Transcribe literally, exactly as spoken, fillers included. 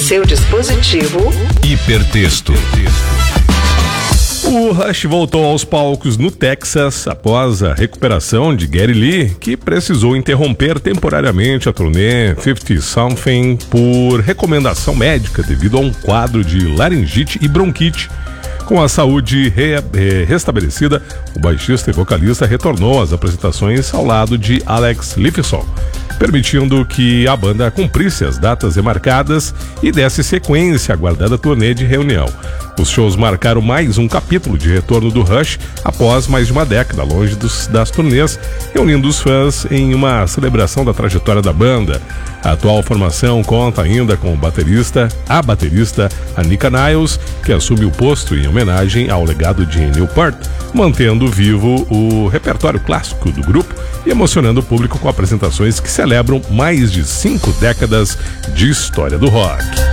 seu dispositivo. Hipertexto. O Rush voltou aos palcos no Texas após a recuperação de Geddy Lee, que precisou interromper temporariamente a turnê cinquenta Something por recomendação médica devido a um quadro de laringite e bronquite. Com a saúde re- re- restabelecida, o baixista e vocalista retornou às apresentações ao lado de Alex Lifeson, permitindo que a banda cumprisse as datas remarcadas e desse sequência à aguardada turnê de reunião. Os shows marcaram mais um capítulo de retorno do Rush após mais de uma década longe dos, das turnês, reunindo os fãs em uma celebração da trajetória da banda. A atual formação conta ainda com o baterista, a baterista Anika Niles, que assume o posto em homenagem ao legado de Neil Peart, mantendo vivo o repertório clássico do grupo e emocionando o público com apresentações que celebram mais de cinco décadas de história do rock.